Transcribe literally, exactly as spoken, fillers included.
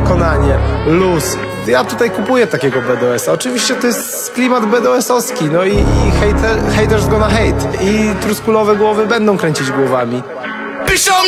wykonanie, luz. Ja tutaj kupuję takiego B D S-a. Oczywiście to jest klimat B D S-owski, no i, i hater, haters gonna hate. I truskulowe głowy będą kręcić głowami. Piszą